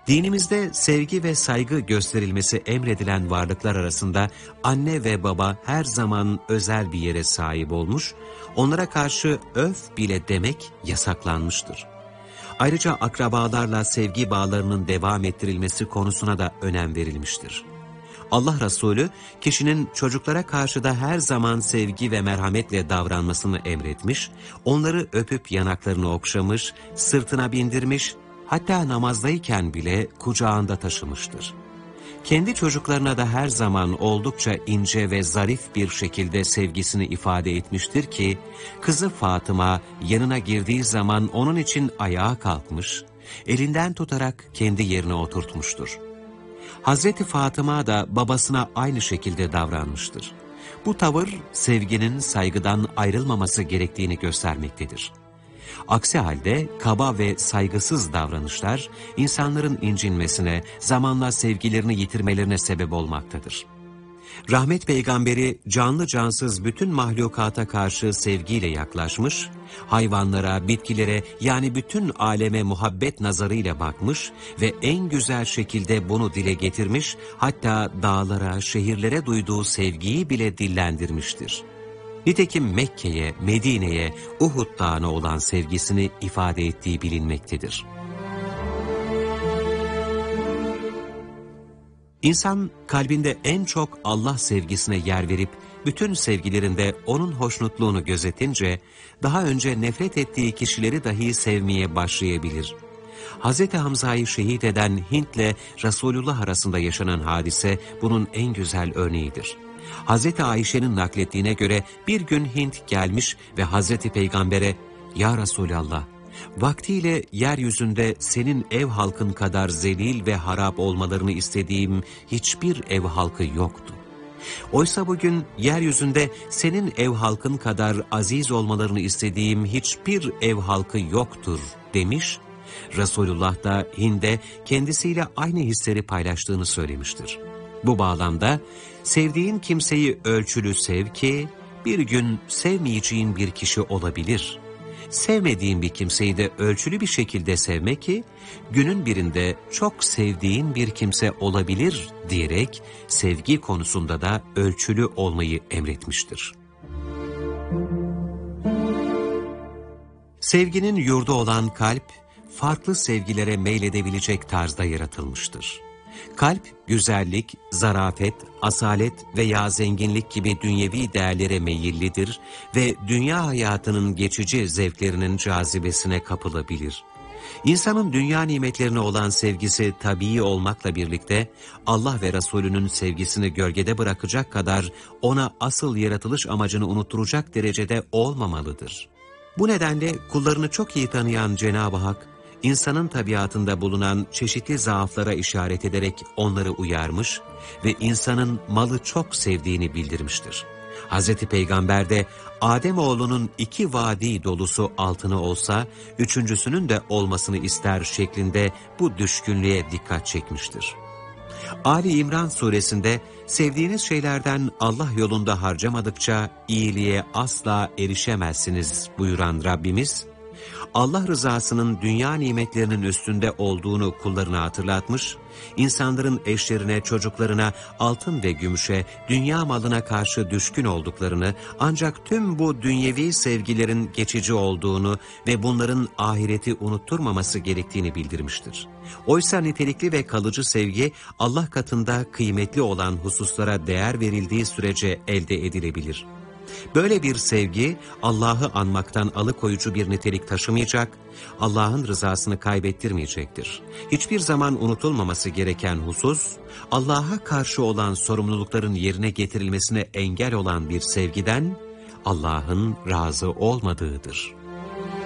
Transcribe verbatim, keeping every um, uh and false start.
Dinimizde sevgi ve saygı gösterilmesi emredilen varlıklar arasında anne ve baba her zaman özel bir yere sahip olmuş, onlara karşı öf bile demek yasaklanmıştır. Ayrıca akrabalarla sevgi bağlarının devam ettirilmesi konusuna da önem verilmiştir. Allah Resulü, kişinin çocuklara karşı da her zaman sevgi ve merhametle davranmasını emretmiş, onları öpüp yanaklarını okşamış, sırtına bindirmiş, hatta namazdayken bile kucağında taşımıştır. Kendi çocuklarına da her zaman oldukça ince ve zarif bir şekilde sevgisini ifade etmiştir ki, kızı Fatıma yanına girdiği zaman onun için ayağa kalkmış, elinden tutarak kendi yerine oturtmuştur. Hazreti Fatıma da babasına aynı şekilde davranmıştır. Bu tavır sevginin saygıdan ayrılmaması gerektiğini göstermektedir. Aksi halde kaba ve saygısız davranışlar insanların incinmesine, zamanla sevgilerini yitirmelerine sebep olmaktadır. Rahmet peygamberi canlı cansız bütün mahlukata karşı sevgiyle yaklaşmış, hayvanlara, bitkilere yani bütün aleme muhabbet nazarıyla bakmış ve en güzel şekilde bunu dile getirmiş, hatta dağlara, şehirlere duyduğu sevgiyi bile dillendirmiştir. Nitekim Mekke'ye, Medine'ye, Uhud Dağı'na olan sevgisini ifade ettiği bilinmektedir. İnsan kalbinde en çok Allah sevgisine yer verip bütün sevgilerinde onun hoşnutluğunu gözetince daha önce nefret ettiği kişileri dahi sevmeye başlayabilir. Hazreti Hamza'yı şehit eden Hint'le Resulullah arasında yaşanan hadise bunun en güzel örneğidir. Hazreti Ayşe'nin naklettiğine göre bir gün Hint gelmiş ve Hazreti Peygamber'e "Ya Resulallah, vaktiyle yeryüzünde senin ev halkın kadar zelil ve harap olmalarını istediğim hiçbir ev halkı yoktu. Oysa bugün yeryüzünde senin ev halkın kadar aziz olmalarını istediğim hiçbir ev halkı yoktur" demiş. Resulullah da Hind'e kendisiyle aynı hisleri paylaştığını söylemiştir. Bu bağlamda sevdiğin kimseyi ölçülü sev ki bir gün sevmeyeceğin bir kişi olabilir. Sevmediğin bir kimseyi de ölçülü bir şekilde sevme ki günün birinde çok sevdiğin bir kimse olabilir diyerek sevgi konusunda da ölçülü olmayı emretmiştir. Sevginin yurdu olan kalp, farklı sevgilere meyledebilecek tarzda yaratılmıştır. Kalp, güzellik, zarafet, asalet veya zenginlik gibi dünyevi değerlere meyillidir ve dünya hayatının geçici zevklerinin cazibesine kapılabilir. İnsanın dünya nimetlerine olan sevgisi tabii olmakla birlikte Allah ve Resulünün sevgisini gölgede bırakacak kadar ona asıl yaratılış amacını unutturacak derecede olmamalıdır. Bu nedenle kullarını çok iyi tanıyan Cenab-ı Hak, İnsanın tabiatında bulunan çeşitli zaaflara işaret ederek onları uyarmış ve insanın malı çok sevdiğini bildirmiştir. Hazreti Peygamber de Ademoğlunun iki vadi dolusu altını olsa, üçüncüsünün de olmasını ister şeklinde bu düşkünlüğe dikkat çekmiştir. Ali İmran suresinde sevdiğiniz şeylerden Allah yolunda harcamadıkça iyiliğe asla erişemezsiniz buyuran Rabbimiz, Allah rızasının dünya nimetlerinin üstünde olduğunu kullarına hatırlatmış, insanların eşlerine, çocuklarına, altın ve gümüşe, dünya malına karşı düşkün olduklarını, ancak tüm bu dünyevi sevgilerin geçici olduğunu ve bunların ahireti unutturmaması gerektiğini bildirmiştir. Oysa nitelikli ve kalıcı sevgi, Allah katında kıymetli olan hususlara değer verildiği sürece elde edilebilir. Böyle bir sevgi Allah'ı anmaktan alıkoyucu bir nitelik taşımayacak, Allah'ın rızasını kaybettirmeyecektir. Hiçbir zaman unutulmaması gereken husus, Allah'a karşı olan sorumlulukların yerine getirilmesine engel olan bir sevgiden Allah'ın razı olmadığıdır.